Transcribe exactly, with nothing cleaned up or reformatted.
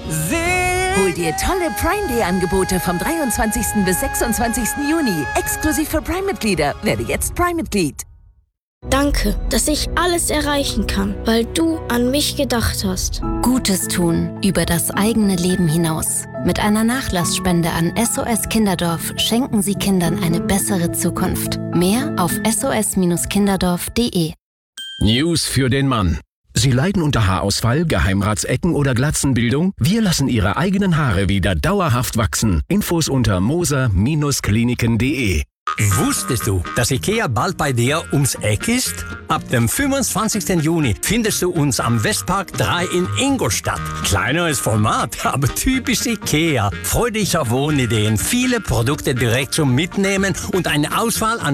Hol dir tolle Prime Day Angebote vom dreiundzwanzigsten bis sechsundzwanzigsten Juni. Exklusiv für Prime-Mitglieder. Werde jetzt Prime-Mitglied. Danke, dass ich alles erreichen kann, weil du an mich gedacht hast. Gutes tun über das eigene Leben hinaus. Mit einer Nachlassspende an S O S Kinderdorf schenken Sie Kindern eine bessere Zukunft. Mehr auf S O S Kinderdorf punkt de. News für den Mann. Sie leiden unter Haarausfall, Geheimratsecken oder Glatzenbildung? Wir lassen Ihre eigenen Haare wieder dauerhaft wachsen. Infos unter moser Kliniken punkt de. Wusstest du, dass IKEA bald bei dir ums Eck ist? Ab dem fünfundzwanzigsten Juni findest du uns am Westpark drei in Ingolstadt. Kleineres Format, aber typisch IKEA. Freu dich auf Wohnideen, viele Produkte direkt zum Mitnehmen und eine Auswahl an